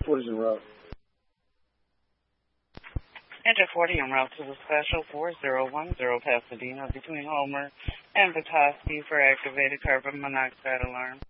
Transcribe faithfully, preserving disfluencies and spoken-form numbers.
forty is en route. Enter forty en route to the special four zero one zero Pasadena between Homer and Petoskey for activated carbon monoxide alarm.